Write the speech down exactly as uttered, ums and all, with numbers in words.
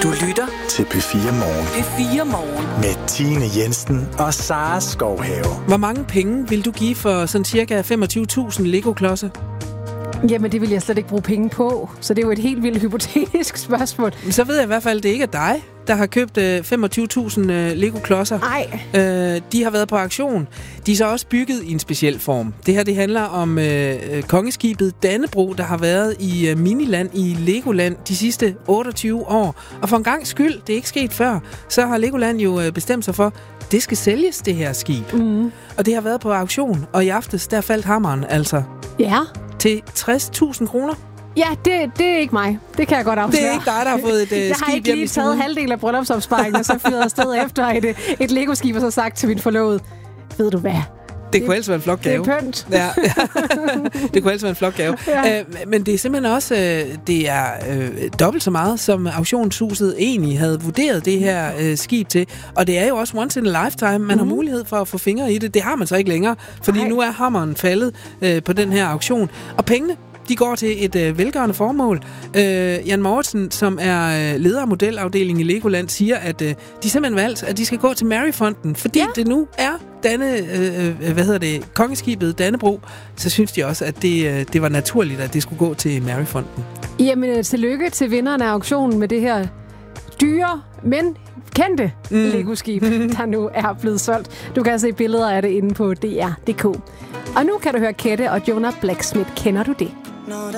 Du lytter til P fire Morgen. P fire Morgen. Med Tine Jensen og Sara Skovhave. Hvor mange penge vil du give for sådan cirka femogtyve tusind Lego-klodser? Jamen, det vil jeg slet ikke bruge penge på. Så det er jo et helt vildt hypotetisk spørgsmål. Så ved jeg i hvert fald, at det ikke er dig, der har købt øh, femogtyve tusind øh, Lego-klodser. Nej. Øh, de har været på auktion. De er så også bygget i en speciel form. Det her, det handler om øh, kongeskibet Dannebrog, der har været i øh, Miniland i Legoland de sidste otteogtyve år. Og for en gang skyld, det er ikke sket før, så har Legoland jo øh, bestemt sig for, det skal sælges, det her skib. Mm. Og det har været på auktion, og i aftes, der faldt hammeren altså Ja. til tres tusind kroner. Ja, det, det er ikke mig. Det kan jeg godt afsløre. Det er ikke dig, der har fået et uh, jeg skib har ikke hjem lige i taget stuen. halvdelen af bryllupsopsparingen, og så fyret afsted efter et, et Lego-skib, og så sagt til min forlovede, ved du hvad? Det kunne ellers være en flot gave. Det er pønt. Ja, ja. Det kunne ellers være en flot gave. Ja. Øh, men det er simpelthen også øh, det er øh, dobbelt så meget, som auktionshuset egentlig havde vurderet det her øh, skib til. Og det er jo også once in a lifetime. Man mm-hmm. har mulighed for at få fingre i det. Det har man så ikke længere, fordi Ej. nu er hammeren faldet øh, på den her auktion. Og pengene, de går til et øh, velgørende formål. Øh, Jan Mortensen, som er øh, leder af modelafdelingen i Legoland, siger, at øh, de simpelthen valgt, at de skal gå til Maryfonden, fordi ja. det nu er Danne, øh, hvad hedder det, kongeskibet Dannebrog, så synes de også, at det, øh, det var naturligt, at det skulle gå til Maryfonden. Jamen, tillykke til vinderen af auktionen med det her dyre, men kendte mm. Lego-skib, der nu er blevet solgt. Du kan se billeder af det inde på D R punktum d k. Og nu kan du høre Kette og Jonah Blacksmith. Kender du det?